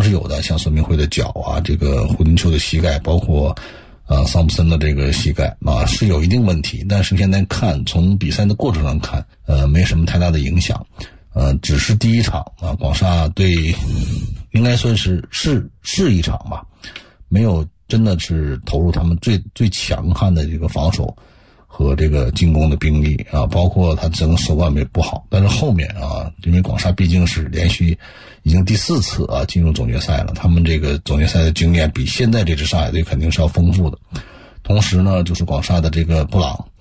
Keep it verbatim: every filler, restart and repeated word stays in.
是有的，像孙铭徽的脚啊，这个胡金秋的膝盖，包括呃桑普森的这个膝盖啊，是有一定问题。但是现在看，从比赛的过程上看，呃，没什么太大的影响。呃，只是第一场啊，广厦队应该算是是是一场吧，没有真的是投入他们最最强悍的这个防守和这个进攻的兵力啊，包括他整个手腕也不好。但是后面啊，因为广厦毕竟是连续已经第四次啊进入总决赛了，他们这个总决赛的经验比现在这支上海队肯定是要丰富的。同时呢，就是广厦的这个布朗